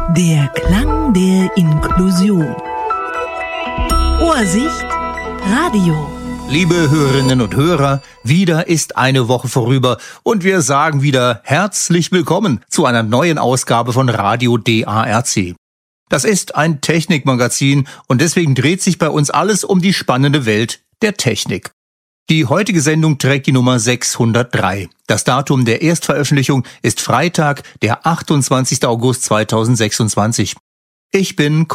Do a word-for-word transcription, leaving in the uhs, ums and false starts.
Der Klang der Inklusion. Ohrsicht Radio. Liebe Hörerinnen und Hörer, wieder ist eine Woche vorüber und wir sagen wieder herzlich willkommen zu einer neuen Ausgabe von Radio D A R C. Das ist ein Technikmagazin und deswegen dreht sich bei uns alles um die spannende Welt der Technik. Die heutige Sendung trägt die Nummer sechshundertdrei. Das Datum der Erstveröffentlichung ist Freitag, der achtundzwanzigster August zweitausendsechsundzwanzig. Ich bin